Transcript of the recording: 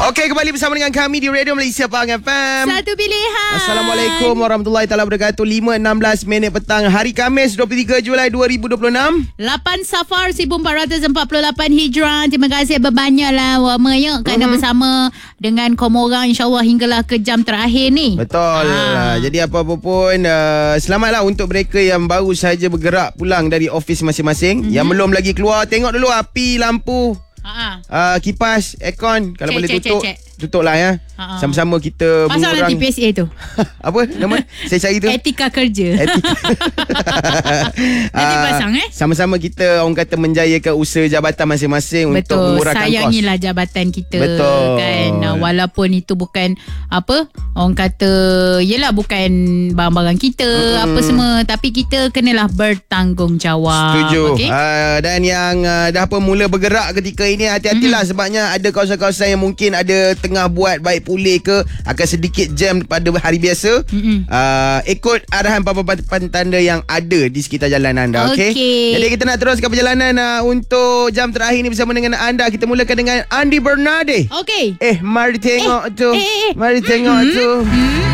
Okey, kembali bersama dengan kami di Radio Malaysia Pahang FM. Satu pilihan. Assalamualaikum warahmatullahi taala wabarakatuh. 5:16 minit petang hari Khamis 23 Julai 2026. 8 Safar 1448 Hijrah. Terima kasih berbanyaklah wama ya kerana bersama dengan korang insya-Allah hinggalah ke jam terakhir ni. Betul. Jadi apa-apa pun selamatlah untuk mereka yang baru saja bergerak pulang dari office masing-masing. Yang belum lagi keluar, tengok dulu api, lampu. Kipas, aircon kalau boleh tutup. Tutuplah ya. Sama-sama kita pasal nanti PSA tu. Apa nama? Saya cari tu. Etika kerja. Nanti pasang Sama-sama kita orang kata menjayakan usaha jabatan masing-masing. Betul, untuk mengurangkan kos. Sayangilah jabatan kita. Betul kan. Walaupun itu bukan apa orang kata, yelah bukan barang-barang kita apa semua, tapi kita kenalah bertanggungjawab. Setuju. Okay? Dan yang dah pun mula bergerak ketika ini, hati-hatilah sebabnya ada kawasan-kawasan yang mungkin ada tengah buat baik pulih ke, akan sedikit jam pada hari biasa. Ikut arahan papan tanda yang ada di sekitar jalan anda. Okay? Jadi kita nak teruskan perjalanan untuk jam terakhir ni bersama dengan anda. Kita mulakan dengan Andy Bernardi. Okay. Mari tengok tu. Mari tengok tu.